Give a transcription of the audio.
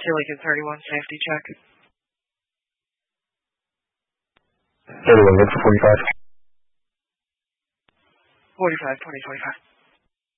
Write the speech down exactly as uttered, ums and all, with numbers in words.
Lincoln thirty-one, safety check. thirty-one, look for forty-five. forty-five, twenty, forty-five.